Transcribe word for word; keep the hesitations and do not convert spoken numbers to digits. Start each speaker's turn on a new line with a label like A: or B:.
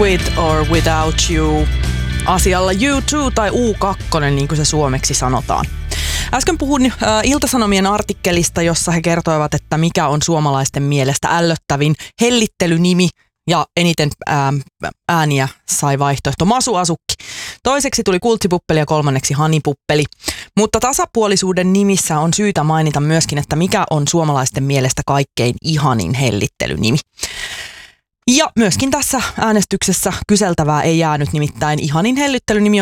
A: With or Without You. Asialla U two tai U two, niin kuin se suomeksi sanotaan. Äsken puhun äh, Ilta-Sanomien artikkelista, jossa he kertoivat, että mikä on suomalaisten mielestä ällöttävin hellittelynimi, ja eniten ää, ääniä sai vaihtoehto Masuasukki. Toiseksi tuli Kultsipuppeli ja kolmanneksi Hanipuppeli. Mutta tasapuolisuuden nimissä on syytä mainita myöskin, että mikä on suomalaisten mielestä kaikkein ihanin hellittelynimi. Ja myöskin tässä äänestyksessä kyseltävää ei jäänyt, nimittäin ihanin hellittelynimi on